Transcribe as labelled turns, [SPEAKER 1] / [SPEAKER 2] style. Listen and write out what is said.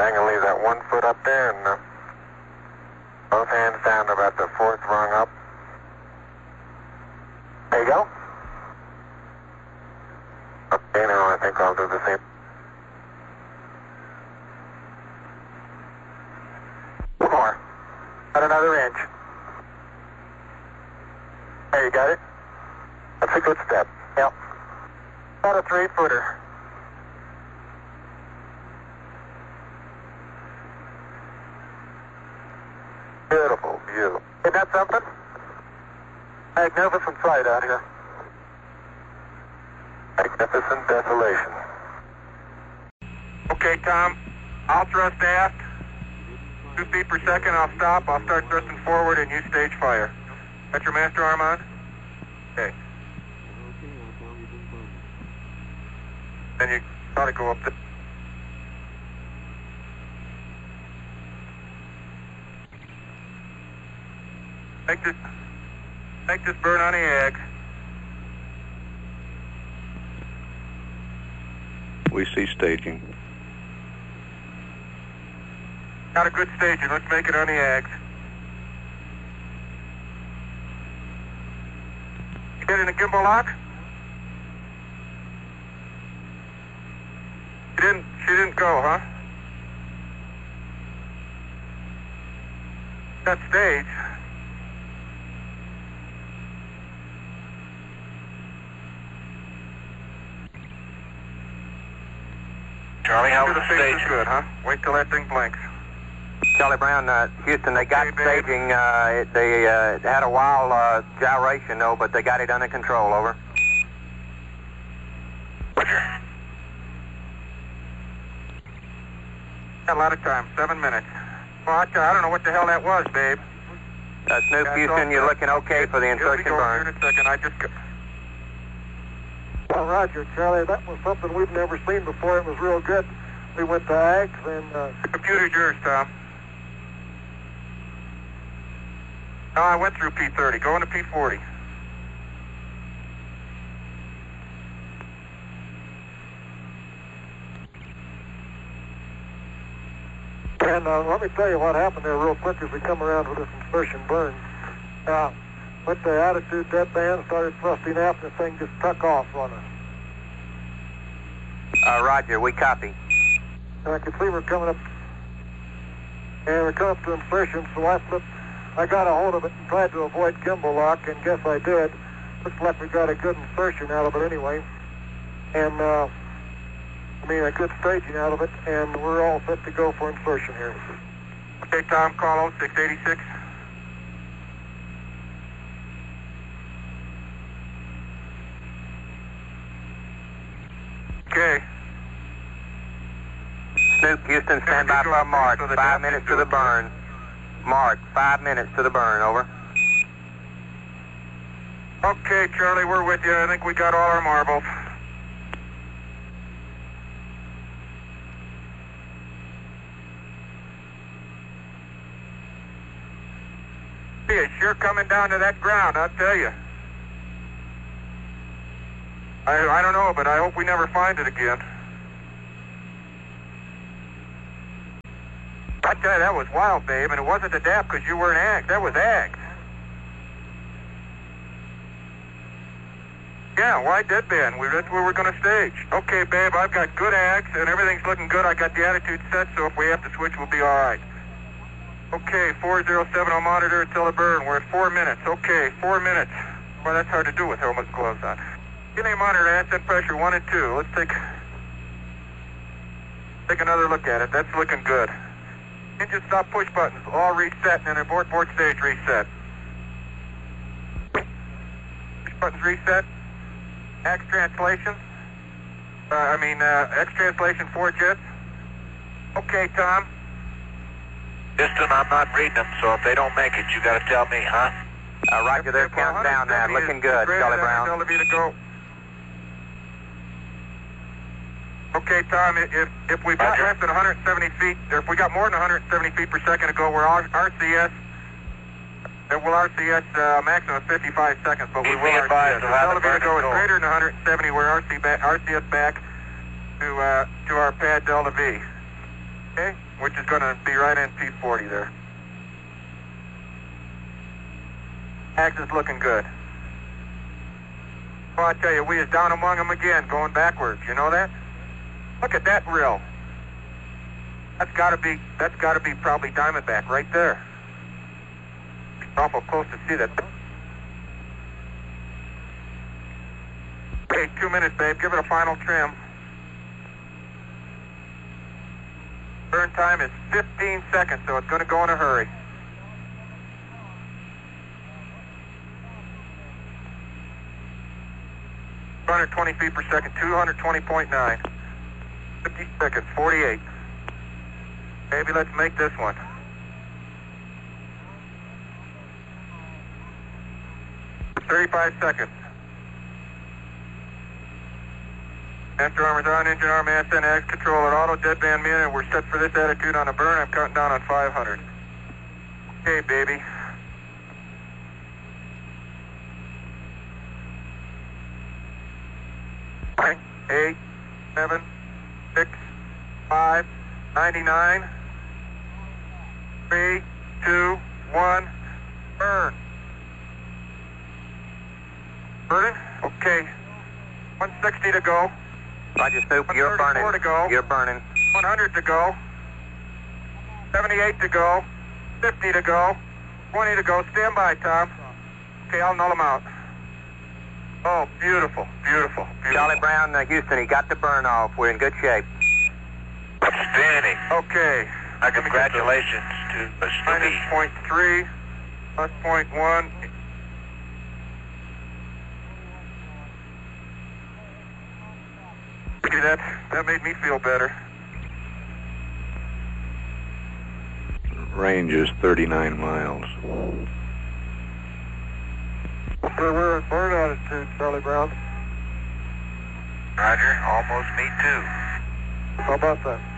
[SPEAKER 1] I'm going to leave that 1 foot up there and both hands down to about the 4th rung up. There you go. Okay, now I think I'll do the same. One more. About another inch. There, you got it? That's a good step. Yep. About a 3-footer. Beautiful view. Isn't that something? Magnificent sight out here. Magnificent desolation. Okay, Tom. I'll thrust aft. 2 feet per second, I'll stop. I'll start thrusting forward and you stage fire. Got your master arm on? Okay. Then you ought to go up the... Make this burn on the eggs.
[SPEAKER 2] We see staging.
[SPEAKER 1] Got a good staging. Let's make it on the eggs. You get in the gimbal lock? She didn't go, huh? That stage.
[SPEAKER 3] Charlie, how was the stage?
[SPEAKER 1] Good, huh? Wait till that thing blinks.
[SPEAKER 3] Charlie Brown, Houston, they got staging. They had a wild gyration, though, but they got it under control. Over.
[SPEAKER 1] Roger. Got a lot of time. 7 minutes. Well, I don't know what the hell that was, babe.
[SPEAKER 3] Snoop, Houston, you're looking okay for the insertion burn.
[SPEAKER 1] Here in a second. I just...
[SPEAKER 4] Well, Roger, Charlie, that was something we've never seen before. It was real good. We went to AGS and...
[SPEAKER 1] The computer's yours, Tom. No, I went through P30. Go into P40.
[SPEAKER 4] And let me tell you what happened there real quick as we come around with this insertion burn. With the attitude deadband, started thrusting aft, and the thing just took off on us.
[SPEAKER 3] Roger, we copy.
[SPEAKER 4] And I could see we're coming up, and we're coming up to insertion, so I got a hold of it and tried to avoid gimbal lock, and guess I did. Looks like we got a good insertion out of it anyway. And, a good staging out of it, and we're all set to go for insertion here.
[SPEAKER 1] Okay, Tom, call 0686. Okay.
[SPEAKER 3] Snoop, Houston, stand by for a mark. 5 minutes to the burn. Mark, 5 minutes to the burn, over.
[SPEAKER 1] Okay, Charlie, we're with you. I think we got all our marbles. It's sure coming down to that ground, I'll tell you. I don't know, but I hope we never find it again. I tell you, that was wild, babe, and it wasn't the DAP because you weren't AGS. That was AGS. Yeah, why deadband? That's where we're going to stage. Okay, babe, I've got good AGS, and everything's looking good. I got the attitude set, so if we have to switch, we'll be all right. Okay, 407 on monitor until the burn. We're at 4 minutes. Okay, 4 minutes. Well, that's hard to do with helmet and gloves on. Delay monitor, ascent pressure 1 and 2. Let's take another look at it. That's looking good. Engine stop push buttons, all reset, and then abort stage reset. Push buttons reset. X translation. X translation 4 jets. Okay, Tom.
[SPEAKER 3] Houston, I'm not reading them, so if they don't make it, you got to tell me, huh? Roger, they're counting down now. Looking good, Charlie Brown.
[SPEAKER 1] To go. Okay, Tom, if we've got less than 170 feet, or if we got more than 170 feet per second to go, we're RCS. It will RCS maximum of 55 seconds, but we will RCS. The elevator go is greater than 170, we're RCS back to our pad Delta V. Okay, which is going to be right in P40 there. Axe is looking good. Well, I tell you, we is down among them again, going backwards. You know that? Look at that rill. That's got to be probably Diamondback right there. Awful close to see that. Okay, 2 minutes, babe. Give it a final trim. Burn time is 15 seconds, so it's going to go in a hurry. .220 feet per second, 220.9. 50 seconds, 48. Maybe let's make this one. .35 seconds. Master armors on, engine arm, mass and axe control at auto, deadband me in, and we're set for this attitude on a burn. I'm counting down on 500. Okay, baby. 8, 7, 6, 5, 99, 3, 2, 1, burn. Burning? Okay. 160 to go.
[SPEAKER 3] Roger, Stoop, you're burning.
[SPEAKER 1] To go.
[SPEAKER 3] You're burning.
[SPEAKER 1] 100 to go. 78 to go. 50 to go. 20 to go. Stand by, Tom. Okay, I'll null them out. Oh, beautiful, beautiful, beautiful.
[SPEAKER 3] Charlie Brown, Houston, he got the burn off. We're in good shape.
[SPEAKER 2] Outstanding.
[SPEAKER 1] Okay.
[SPEAKER 2] Congratulations to
[SPEAKER 1] Minus
[SPEAKER 2] Stoopy.
[SPEAKER 1] .3, plus .1. See, that made me feel better.
[SPEAKER 2] Range is 39 miles.
[SPEAKER 4] So we're at burn altitude, Charlie Brown.
[SPEAKER 2] Roger, almost me too.
[SPEAKER 4] How about that?